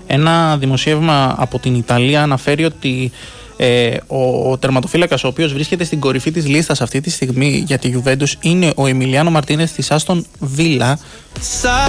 Ένα δημοσίευμα από την Ιταλία αναφέρει ότι ο τερματοφύλακας ο οποίος βρίσκεται στην κορυφή της λίστας αυτή τη στιγμή για τη Juventus είναι ο Εμιλιάνο Μαρτίνες της Άστον Βίλα.